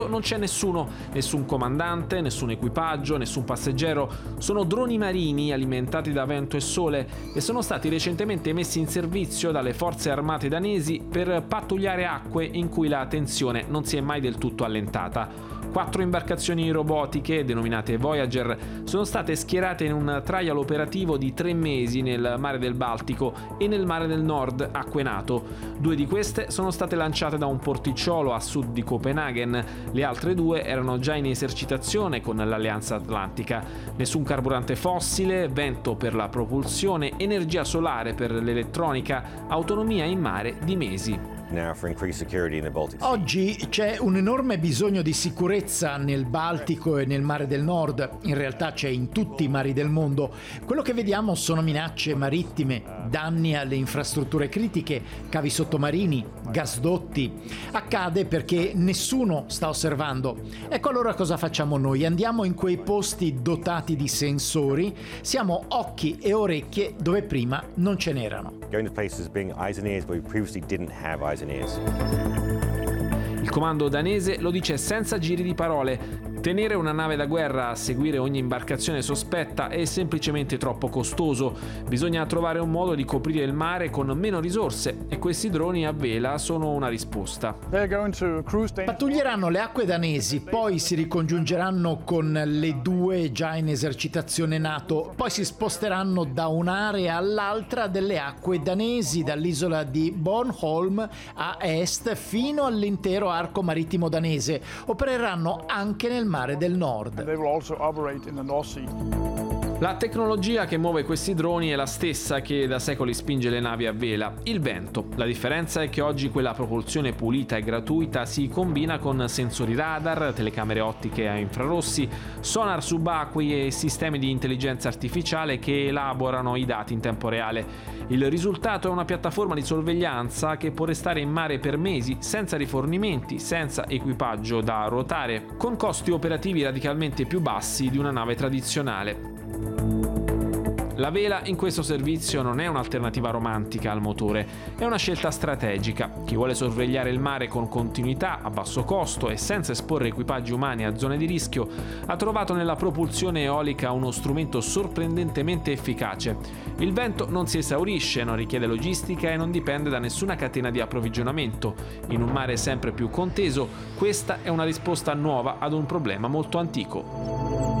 Non c'è nessun comandante, nessun equipaggio, nessun passeggero. Sono droni marini alimentati da vento e sole e sono stati recentemente messi in servizio dalle forze armate danesi per pattugliare acque in cui la tensione non si è mai del tutto allentata. 4 imbarcazioni robotiche, denominate Voyager, sono state schierate in un trial operativo di 3 mesi nel mare del Baltico e nel mare del Nord, acque NATO. 2 di queste sono state lanciate da un porticciolo a sud di Copenaghen, le altre 2 erano già in esercitazione con l'Alleanza Atlantica. Nessun carburante fossile, vento per la propulsione, energia solare per l'elettronica, autonomia in mare di mesi. Oggi c'è un enorme bisogno di sicurezza nel Baltico e nel Mare del Nord, in realtà c'è in tutti i mari del mondo. Quello che vediamo sono minacce marittime, danni alle infrastrutture critiche, cavi sottomarini, gasdotti. Accade perché nessuno sta osservando. Ecco allora cosa facciamo noi? Andiamo in quei posti dotati di sensori, siamo occhi e orecchie dove prima non ce n'erano. Going to places being eyes and ears where we previously didn't have eyes and ears. Il comando danese lo dice senza giri di parole. Tenere una nave da guerra a seguire ogni imbarcazione sospetta è semplicemente troppo costoso. Bisogna trovare un modo di coprire il mare con meno risorse e questi droni a vela sono una risposta. Pattuglieranno le acque danesi, poi si ricongiungeranno con le 2 già in esercitazione NATO, poi si sposteranno da un'area all'altra delle acque danesi, dall'isola di Bornholm a est fino all'intero arco marittimo danese. Opereranno anche nel Mare del Nord. La tecnologia che muove questi droni è la stessa che da secoli spinge le navi a vela, il vento. La differenza è che oggi quella propulsione pulita e gratuita si combina con sensori radar, telecamere ottiche a infrarossi, sonar subacquei e sistemi di intelligenza artificiale che elaborano i dati in tempo reale. Il risultato è una piattaforma di sorveglianza che può restare in mare per mesi senza rifornimenti, senza equipaggio da ruotare, con costi operativi radicalmente più bassi di una nave tradizionale. La vela in questo servizio non è un'alternativa romantica al motore, è una scelta strategica. Chi vuole sorvegliare il mare con continuità, a basso costo e senza esporre equipaggi umani a zone di rischio, ha trovato nella propulsione eolica uno strumento sorprendentemente efficace. Il vento non si esaurisce, non richiede logistica e non dipende da nessuna catena di approvvigionamento. In un mare sempre più conteso, questa è una risposta nuova ad un problema molto antico.